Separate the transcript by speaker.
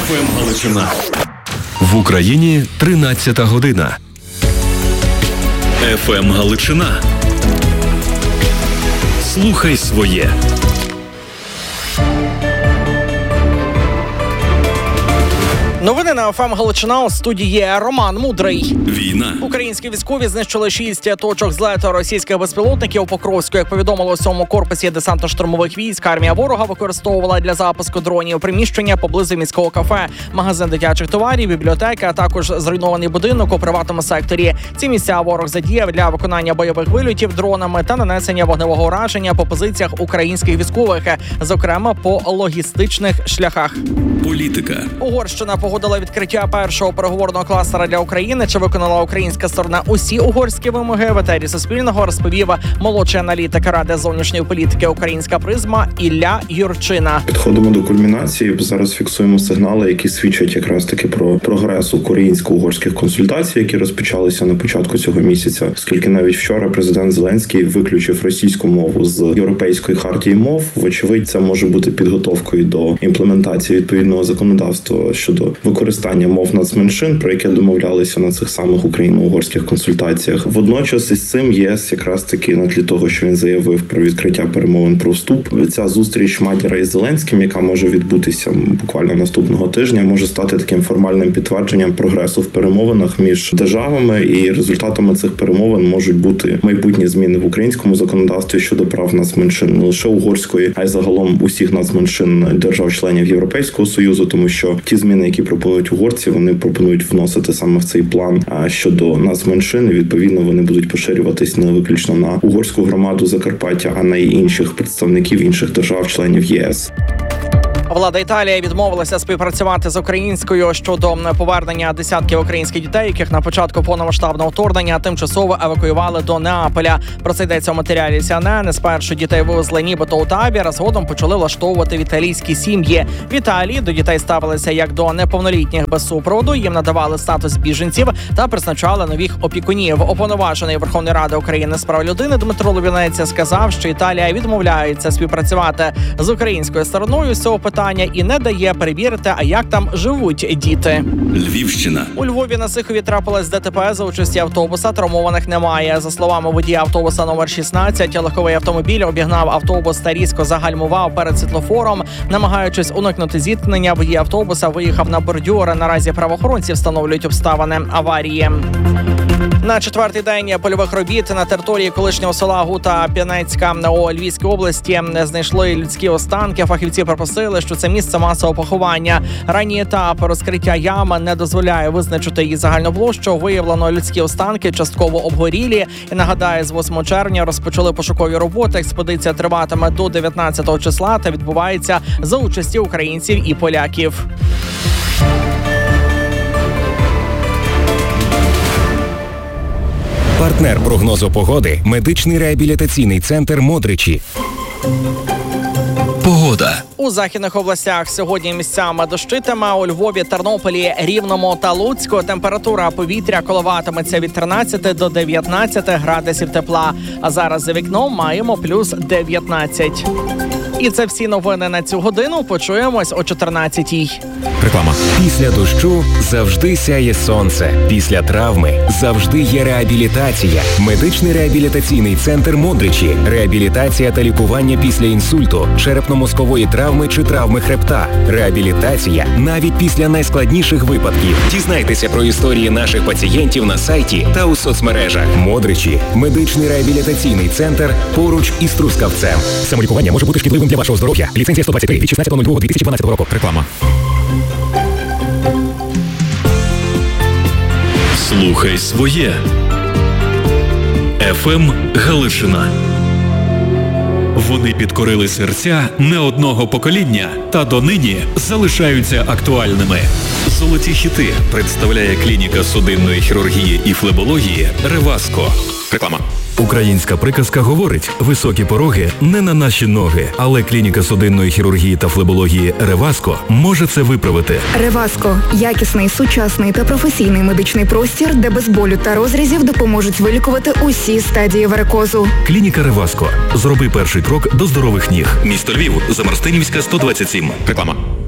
Speaker 1: ФМ Галичина. В Україні 13 година. ФМ Галичина. Слухай своє.
Speaker 2: Новини на ФМ Галичина. У студії Роман Мудрий.
Speaker 1: Війна.
Speaker 2: Українські військові знищили 6 точок злету російських безпілотників у Покровську. Як повідомило у 7-му корпусі десантно-штурмових військ, армія ворога використовувала для запуску дронів приміщення поблизу міського кафе, магазин дитячих товарів, бібліотека, а також зруйнований будинок у приватному секторі. Ці місця ворог задіяв для виконання бойових вильотів дронами та нанесення вогневого ураження по позиціях українських військових, зокрема по логістичних шляхах.
Speaker 1: Політика.
Speaker 2: Угорщина погодила відкриття першого переговорного кластера для України. Чи виконала українська сторона усі угорські вимоги? В етері Суспільного розповів молодший аналітик Ради зовнішньої політики «Українська призма» Ілля Юрчина.
Speaker 3: Підходимо до кульмінації. Зараз фіксуємо сигнали, які свідчать якраз таки про прогрес українсько-угорських консультацій, які розпочалися на початку цього місяця. Оскільки навіть вчора президент Зеленський виключив російську мову з Європейської хартії мов. Вочевидь, це може бути підготовкою до імплементації відповідного законодавства щодо використання мов нацменшин, про яке домовлялися на цих самих україно-угорських консультаціях. Водночас із цим ЄС якраз таки на тлі того, що він заявив про відкриття перемовин про вступ, ця зустріч Мадяра із Зеленським, яка може відбутися буквально наступного тижня, може стати таким формальним підтвердженням прогресу в перемовинах між державами, і результатами цих перемовин можуть бути майбутні зміни в українському законодавстві щодо прав нацменшин, не лише угорської, а й загалом усіх нацменшин держав-членів Європейського Союзу, тому що ті зміни, які пропонують угорці, вони пропонують вносити саме в цей план щодо нацменшин, і відповідно вони будуть поширюватись не виключно на угорську громаду Закарпаття, а на й інших представників інших держав-членів ЄС.
Speaker 2: Влада Італії відмовилася співпрацювати з українською щодо повернення десятків українських дітей, яких на початку повномасштабного вторгнення тимчасово евакуювали до Неаполя. Про це йдеться у матеріалі CNN. Спершу дітей вивезли нібито у табір, а згодом почали влаштовувати в італійські сім'ї. В Італії до дітей ставилися як до неповнолітніх без супроводу, їм надавали статус біженців та призначали нових опікунів. Уповноважений Верховної Ради України з прав людини Дмитро Лубінець сказав, що Італія відмовляється співпрацювати з українською стороною з цього питання і не дає перевірити, а як там живуть діти.
Speaker 1: Львівщина.
Speaker 2: У Львові на Сихові трапилось ДТП за участі автобуса. Травмованих немає. За словами водія автобуса номер 16, легковий автомобіль обігнав автобус та різко загальмував перед світлофором. Намагаючись уникнути зіткнення, водій автобуса виїхав на бордюр. Наразі правоохоронці встановлюють обставини аварії. На четвертий день польових робіт на території колишнього села Гута П'янецька у Львівській області знайшли людські останки. Фахівці припустили, що це місце масового поховання. Ранній етап розкриття ями не дозволяє визначити її загальну площу. Виявлено людські останки частково обгорілі. І нагадаю, з 8 червня розпочали пошукові роботи. Експедиція триватиме до 19 числа та відбувається за участі українців і поляків.
Speaker 4: Партнер прогнозу погоди – медичний реабілітаційний центр «Модричі».
Speaker 1: Погода.
Speaker 2: У західних областях сьогодні місцями дощитиме. У Львові, Тернополі, Рівному та Луцьку температура повітря коливатиметься від 13 до 19 градусів тепла. А зараз за вікном маємо плюс 19. І це всі новини на цю годину. Почуємось о 14-й.
Speaker 4: Реклама. Після дощу завжди сяє сонце. Після травми завжди є реабілітація. Медичний реабілітаційний центр «Модричі». Реабілітація та лікування після інсульту, черепно-мозкової травми чи травми хребта. Реабілітація навіть після найскладніших випадків. Дізнайтеся про історії наших пацієнтів на сайті та у соцмережах. «Модричі» – медичний реабілітаційний центр поруч із Трускавцем. Самолікування може бути шкідливим для вашого здоров'я. Ліцензія 123 від 16.02.2012 року. Реклама.
Speaker 1: Слухай своє. ФМ Галичина. Вони підкорили серця не одного покоління та донині залишаються актуальними. Золоті хіти представляє клініка судинної хірургії і флебології «Реваско».
Speaker 4: Реклама.
Speaker 1: Українська приказка говорить: високі пороги не на наші ноги, але клініка судинної хірургії та флебології «Реваско» може це виправити.
Speaker 5: «Реваско» – якісний, сучасний та професійний медичний простір, де без болю та розрізів допоможуть вилікувати усі стадії варикозу.
Speaker 1: Клініка «Реваско». Зроби перший крок до здорових ніг. Місто Львів, Замарстинівська, 127.
Speaker 4: Реклама.